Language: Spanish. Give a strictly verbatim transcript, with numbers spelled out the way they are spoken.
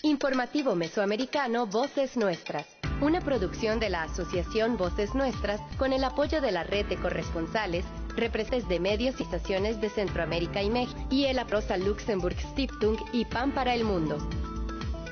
Informativo Mesoamericano Voces Nuestras. Una producción de la Asociación Voces Nuestras con el apoyo de la Red de Corresponsales, representantes de medios y estaciones de Centroamérica y México, y el Rosa Luxemburg Stiftung y Pan para el Mundo.